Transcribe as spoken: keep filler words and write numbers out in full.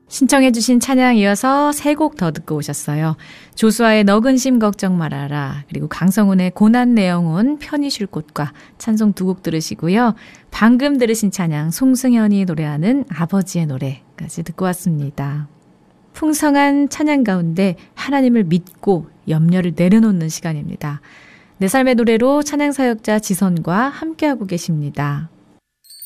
신청해 주신 찬양 이어서 세 곡 더 듣고 오셨어요. 조수아의 너 근심 걱정 말아라, 그리고 강성훈의 고난 내영혼 편히 쉴 곳과 찬송 두 곡 들으시고요. 방금 들으신 찬양 송승현이 노래하는 아버지의 노래까지 듣고 왔습니다. 풍성한 찬양 가운데 하나님을 믿고 염려를 내려놓는 시간입니다. 내 삶의 노래로 찬양 사역자 지선과 함께하고 계십니다.